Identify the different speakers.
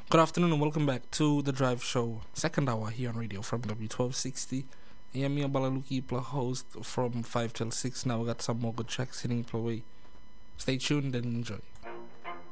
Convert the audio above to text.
Speaker 1: Good afternoon and welcome back to the Drive Show, second hour here on radio from W1260. I am your Balaluki Pla host from 5 till 6. Now we got some more good tracks hitting play. Stay tuned and enjoy.